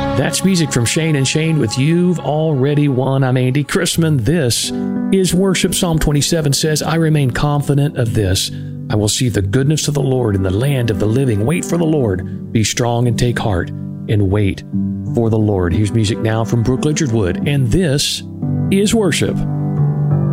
That's music from Shane and Shane with You've Already Won. I'm Andy Chrisman. This is worship. Psalm 27 says, I remain confident of this. I will see the goodness of the Lord in the land of the living. Wait for the Lord. Be strong and take heart and wait for the Lord. Here's music now from Brooke Lichard Wood, and this is worship.